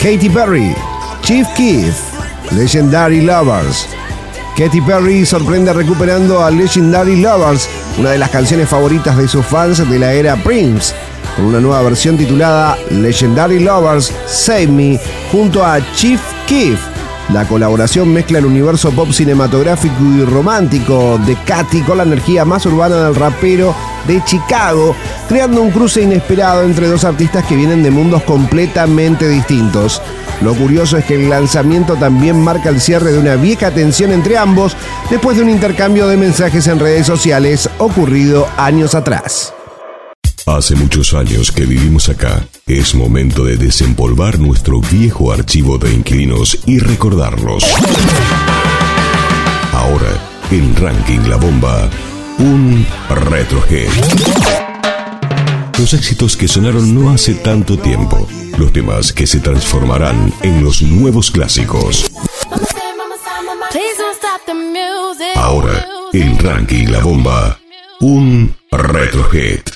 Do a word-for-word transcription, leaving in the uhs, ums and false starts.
Katy Perry, Chief Keef, Legendary Lovers. Katy Perry sorprende recuperando a Legendary Lovers, una de las canciones favoritas de sus fans de la era Prince, con una nueva versión titulada Legendary Lovers Save Me junto a Chief Keef. La colaboración mezcla el universo pop cinematográfico y romántico de Katy con la energía más urbana del rapero de Chicago, creando un cruce inesperado entre dos artistas que vienen de mundos completamente distintos. Lo curioso es que el lanzamiento también marca el cierre de una vieja tensión entre ambos después de un intercambio de mensajes en redes sociales ocurrido años atrás. Hace muchos años que vivimos acá. Es momento de desempolvar nuestro viejo archivo de inquilinos y recordarlos. Ahora, en Ranking La Bomba, un retrohead. Los éxitos que sonaron no hace tanto tiempo. Los temas que se transformarán en los nuevos clásicos. Ahora, en Ranking La Bomba, un retrohead.